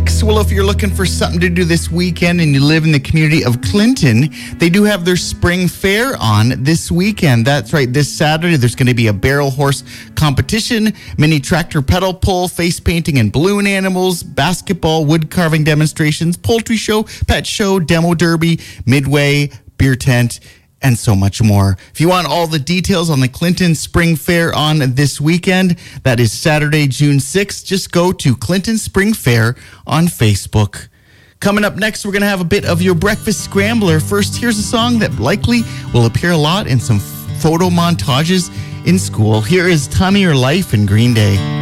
Well, if you're looking for something to do this weekend and you live in the community of Clinton, they do have their spring fair on this weekend. That's right, this Saturday there's going to be a barrel horse competition, mini tractor pedal pull, face painting and balloon animals, basketball, wood carving demonstrations, poultry show, pet show, demo derby, midway, beer tent, and so much more. If you want all the details on the Clinton Spring Fair on this weekend, that is Saturday, June 6th. Just go to Clinton Spring Fair on Facebook. Coming up next, we're going to have a bit of your breakfast scrambler. First, here's a song that likely will appear a lot in some photo montages in school. Here is Time of Your Life in Green Day.